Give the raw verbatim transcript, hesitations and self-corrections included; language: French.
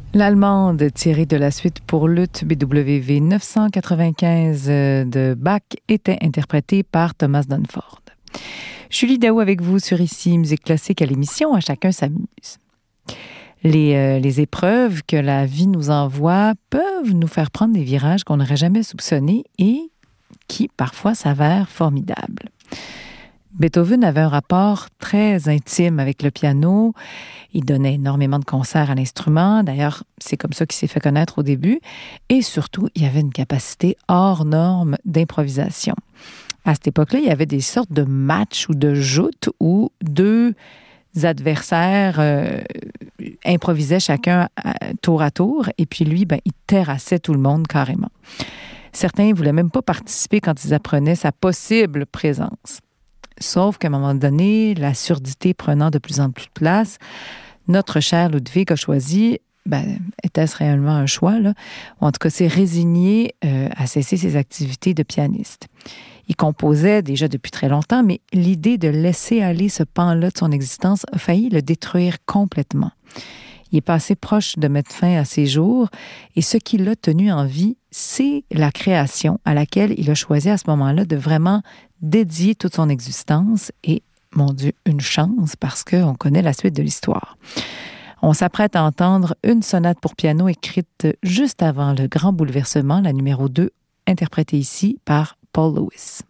L'allemande tirée de la suite pour luth B W V neuf cent quatre-vingt-quinze de Bach était interprétée par Thomas Dunford. Julie Daou avec vous sur Ici Musique Classique à l'émission À chacun s'amuse. Les, euh, les épreuves que la vie nous envoie peuvent nous faire prendre des virages qu'on n'aurait jamais soupçonnés et qui parfois s'avèrent formidables. Beethoven avait un rapport très intime avec le piano. Il donnait énormément de concerts à l'instrument. D'ailleurs, c'est comme ça qu'il s'est fait connaître au début. Et surtout, il avait une capacité hors norme d'improvisation. À cette époque-là, il y avait des sortes de matchs ou de joutes où deux adversaires euh, improvisaient chacun à, tour à tour. Et puis lui, ben, il terrassait tout le monde carrément. Certains ne voulaient même pas participer quand ils apprenaient sa possible présence. Sauf qu'à un moment donné, la surdité prenant de plus en plus de place, notre cher Ludwig a choisi, ben, était-ce réellement un choix, là? Ou en tout cas, s'est résigné euh, à cesser ses activités de pianiste. Il composait déjà depuis très longtemps, mais l'idée de laisser aller ce pan-là de son existence a failli le détruire complètement. Il est passé proche de mettre fin à ses jours et ce qui l'a tenu en vie, c'est la création à laquelle il a choisi à ce moment-là de vraiment dédier toute son existence et, mon Dieu, une chance parce qu'on connaît la suite de l'histoire. On s'apprête à entendre une sonate pour piano écrite juste avant le grand bouleversement, la numéro deux, interprétée ici par Paul Lewis.